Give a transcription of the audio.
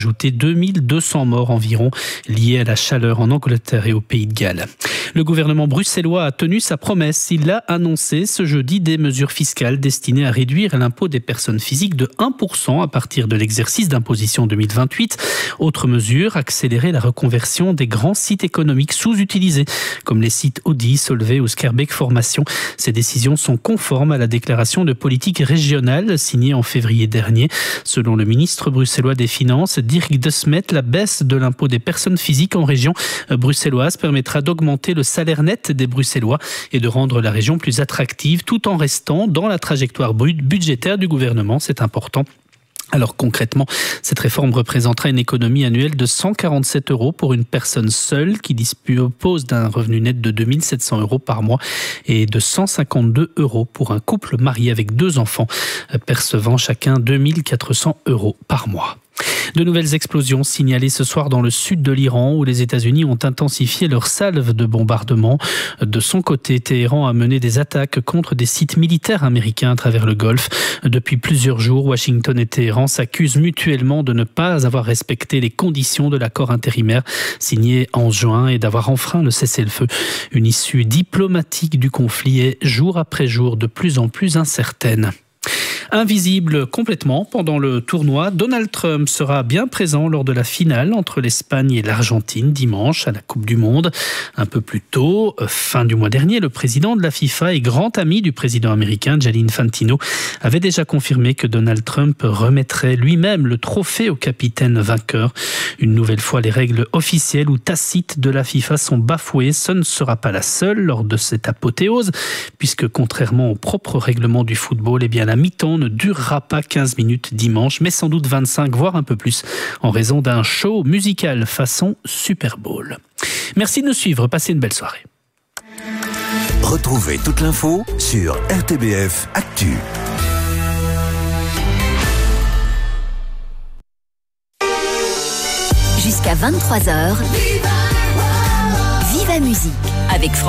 ajouté 2200 morts environ liés à la chaleur en Angleterre et au Pays de Galles. Le gouvernement bruxellois a tenu sa promesse. Il a annoncé ce jeudi des mesures fiscales destinées à réduire l'impôt des personnes physiques de 1% à partir de l'exercice d'imposition 2028. Autre mesure, accélérer la reconversion des grands sites économiques sous-utilisés, comme les sites Audi, Solvay ou Schaerbeek Formation. Ces décisions sont conformes à la déclaration de politique régionale signée en février dernier. Selon le ministre bruxellois des Finances, Dirk De Smet, la baisse de l'impôt des personnes physiques en région bruxelloise permettra d'augmenter le salaire net des Bruxellois et de rendre la région plus attractive tout en restant dans la trajectoire budgétaire du gouvernement. C'est important. Alors concrètement, cette réforme représentera une économie annuelle de 147 € pour une personne seule qui dispose d'un revenu net de 2700 € par mois et de 152 € pour un couple marié avec 2 enfants percevant chacun 2400 € par mois. De nouvelles explosions signalées ce soir dans le sud de l'Iran où les États-Unis ont intensifié leur salve de bombardement. De son côté, Téhéran a mené des attaques contre des sites militaires américains à travers le Golfe. Depuis plusieurs jours, Washington et Téhéran s'accusent mutuellement de ne pas avoir respecté les conditions de l'accord intérimaire signé en juin et d'avoir enfreint le cessez-le-feu. Une issue diplomatique du conflit est jour après jour de plus en plus incertaine. Invisible complètement pendant le tournoi, Donald Trump sera bien présent lors de la finale entre l'Espagne et l'Argentine dimanche à la Coupe du Monde. Un peu plus tôt, fin du mois dernier, le président de la FIFA et grand ami du président américain Gianni Infantino avait déjà confirmé que Donald Trump remettrait lui-même le trophée au capitaine vainqueur. Une nouvelle fois, les règles officielles ou tacites de la FIFA sont bafouées. Ce ne sera pas la seule lors de cette apothéose, puisque contrairement aux propres règlements du football, la mi-temps ne durera pas 15 minutes dimanche, mais sans doute 25, voire un peu plus, en raison d'un show musical façon Super Bowl. Merci de nous suivre, passez une belle soirée. Retrouvez toute l'info sur RTBF Actu. Jusqu'à 23h, Viva Musique avec François.